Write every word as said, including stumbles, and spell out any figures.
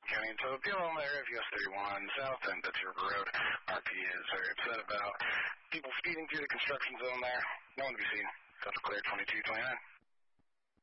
County and Toad Appeal on there, F U S thirty-one South and Dutch River Road. R P is very upset about people speeding through the construction zone there. No one to be seen. Central Clear twenty-two twenty-nine.